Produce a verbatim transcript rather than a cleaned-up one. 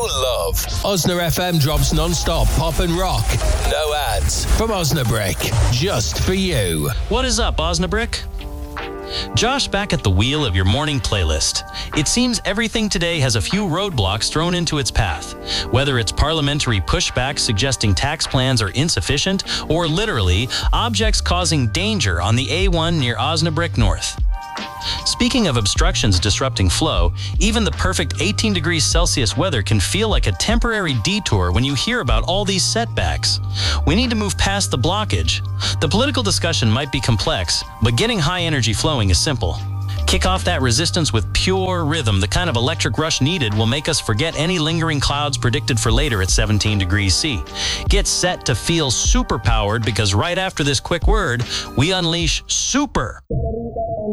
love. Osna F M drops non-stop pop and rock. No ads. From Osnabrick. Just for you. What is up, Osnabrick? Josh back at the wheel of your morning playlist. It seems everything today has a few roadblocks thrown into its path. Whether it's parliamentary pushback suggesting tax plans are insufficient, or literally, objects causing danger on the A one near Osnabrick North. Speaking of obstructions disrupting flow, even the perfect eighteen degrees Celsius weather can feel like a temporary detour when you hear about all these setbacks. We need to move past the blockage. The political discussion might be complex, but getting high energy flowing is simple. Kick off that resistance with pure rhythm. The kind of electric rush needed will make us forget any lingering clouds predicted for later at seventeen degrees C. Get set to feel super powered because right after this quick word, we unleash super.